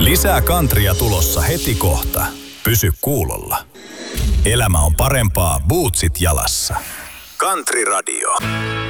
Lisää Countrya tulossa heti kohta. Pysy kuulolla. Elämä on parempaa bootsit jalassa. Country Radio.